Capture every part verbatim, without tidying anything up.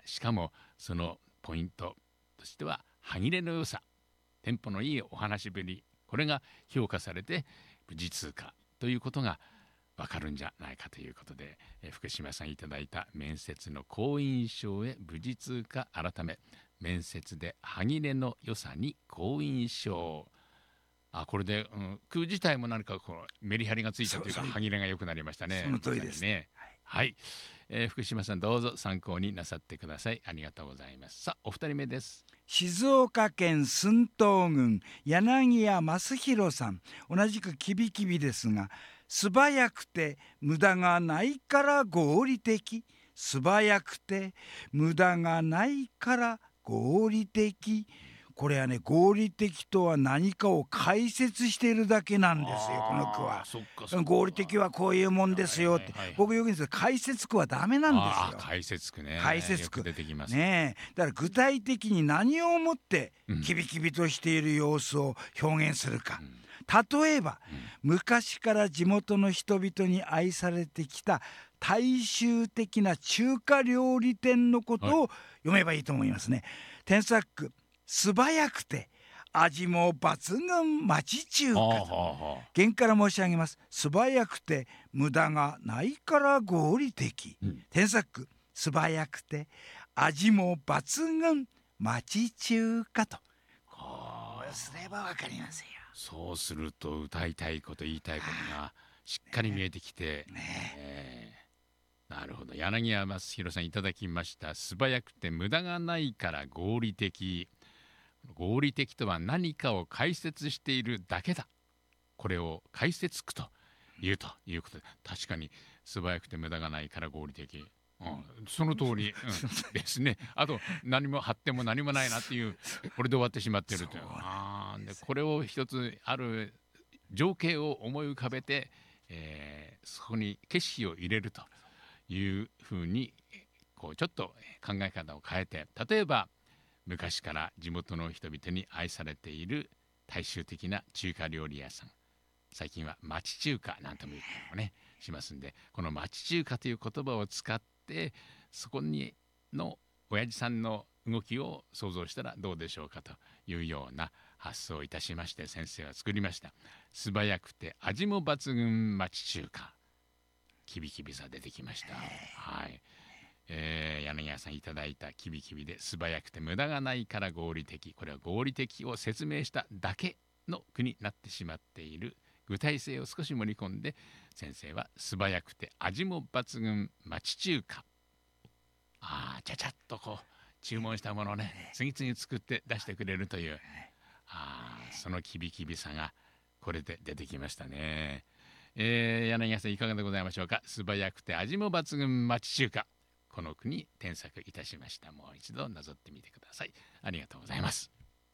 しかもそのポイントとしては歯切れの良さ、テンポのいいお話ぶり、これが評価されて無事通過ということがわかるんじゃないかということで、え福島さんいただいた面接の好印象へ無事通過改め、面接で歯切れの良さに好印象。あ、これで、うん、空自体も何かこうメリハリがついたというか、歯切れが良くなりましたね。 その通りですね。はい、えー、福島さんどうぞ参考になさってください。ありがとうございます。さあお二人目です。 静岡県駿東郡柳家正弘さん、同じくキビキビですが、素早くて無駄がないから合理的、素早くて無駄がないから合理的。これはね、合理的とは何かを解説しているだけなんですよ、この句は。 そっかそっか、 合理的はこういうもんですよって、 はいはいはい、 僕よく言うんですよ、解説句はダメなんですよ。 解説句ね、 解説句よく出てきますね。えだから具体的に何をもってうんキビキビとしている様子を表現するか、 うん例えば、うん、昔から地元の人々に愛されてきた大衆的な中華料理店のことを読めばいいと思いますね。添削句、素早くて味も抜群町中華と。原から申し上げます。素早くて無駄がないから合理的、うん、添削句、素早くて味も抜群町中華と。こうすればわかりますよ。 そうすると歌いたいこと言いたいことがしっかり見えてきて、ねね、なるほど。柳家正弘さんいただきました。素早くて無駄がないから合理的。合理的とは何かを解説しているだけだ。これを解説句というということで、確かに素早くて無駄がないから合理的、うん、その通り、うん、ですね。あと何も発展も何もないなっていう、これで終わってしまっているという。あでこれを一つある情景を思い浮かべて、えー、そこに景色を入れるというふうにこうちょっと考え方を変えて、例えば昔から地元の人々に愛されている大衆的な中華料理屋さん、最近は町中華なんとも言ったりもねしますんで、この町中華という言葉を使ってそこにの親父さんの動きを想像したらどうでしょうかというような発想をいたしまして、先生は作りました。素早くて味も抜群町中華。キビキビさ出てきました。はい、えー、柳家さんいただいたキビキビで素早くて無駄がないから合理的、これは合理的を説明しただけの句になってしまっている。具体性を少し盛り込んで、先生は素早くて味も抜群町中華。ああ、ちゃちゃっとこう注文したものをね次々作って出してくれるという、あそのキビキビさがこれで出てきましたね。えー、柳家さんいかがでございましょうか。素早くて味も抜群町中華、この句に添削いたしました。もう一度なぞってみてください。ありがとうございます。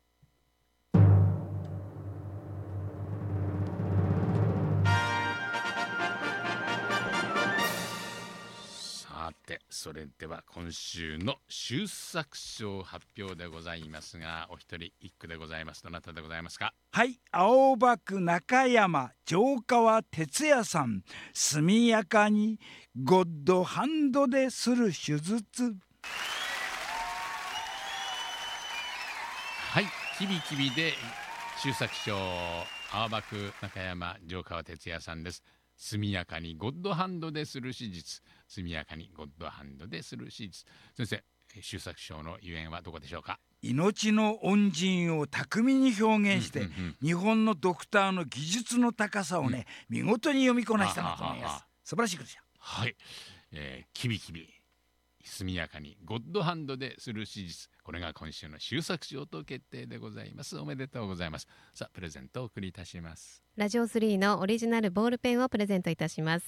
さて、それでは今週の秀作賞発表でございますが、お一人一句でございます。どなたでございますか。 はい、青葉区中山城川哲也さん、速やかにゴッドハンドでする手術。 はい、キビキビで秀作賞、青葉区中山城川哲也さんです。速やかにゴッドハンドでする手術。速やかにゴッドハンドでする手術。先生、秀作賞のゆえんはどこでしょうか。 命の恩人を巧みに表現して、うんうんうん、日本のドクターの技術の高さをね、うん、見事に読みこなしたなと思います。素晴らしいことじゃ。 はい、えー、キビキビ速やかにゴッドハンドでする手術、これが今週の秀作賞と決定でございます。おめでとうございます。さあプレゼントをお送りいたします。 ラジオスリーのオリジナルボールペンをプレゼントいたします。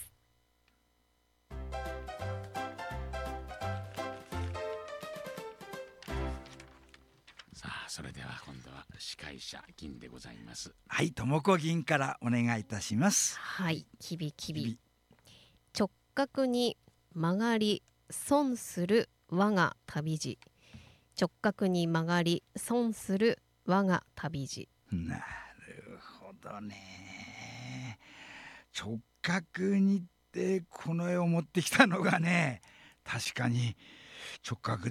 さあそれでは今度は司会者銀でございます。 はい、ともこ銀からお願いいたします。 はい、キビキビ直角に曲がり損する我が旅路。直角に曲がり損する我が旅路。 なるほどね。直角にってこの絵を持ってきたのがね、確かに直角